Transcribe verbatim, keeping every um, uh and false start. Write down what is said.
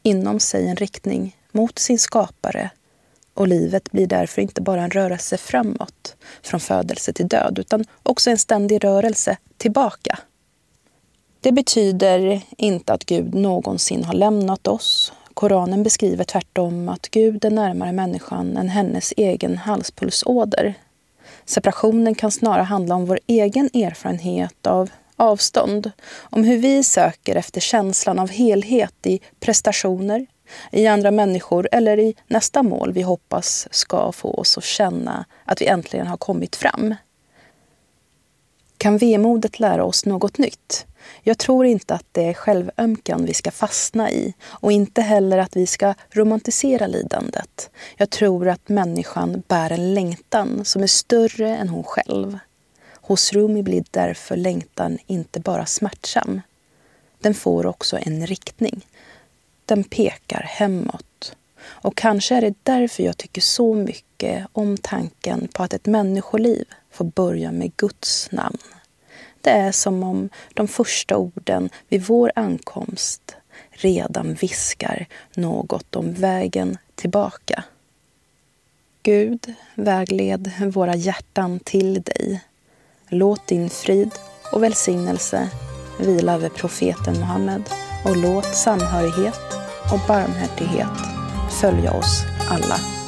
inom sig en riktning mot sin skapare, och livet blir därför inte bara en rörelse framåt från födelse till död utan också en ständig rörelse tillbaka. Det betyder inte att Gud någonsin har lämnat oss. Koranen beskriver tvärtom att Gud är närmare människan än hennes egen halspulsåder. Separationen kan snarare handla om vår egen erfarenhet av avstånd, om hur vi söker efter känslan av helhet i prestationer, i andra människor eller i nästa mål vi hoppas ska få oss att känna att vi äntligen har kommit fram. Kan vemodet lära oss något nytt? Jag tror inte att det är självömkan vi ska fastna i och inte heller att vi ska romantisera lidandet. Jag tror att människan bär en längtan som är större än hon själv. Hos Rumi blir därför längtan inte bara smärtsam. Den får också en riktning. Den pekar hemåt. Och kanske är det därför jag tycker så mycket om tanken på att ett människoliv får börja med Guds namn. Det är som om de första orden vid vår ankomst redan viskar något om vägen tillbaka. Gud, vägled våra hjärtan till dig. Låt din frid och välsignelse vila över profeten Muhammed och låt samhörighet och barmhärtighet följa oss alla.